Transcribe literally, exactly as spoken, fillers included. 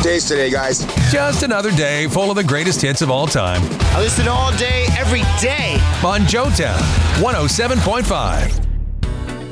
days today, guys. Just another day full of the greatest hits of all time. I listen all day, every day. On Joetown, one oh seven point five.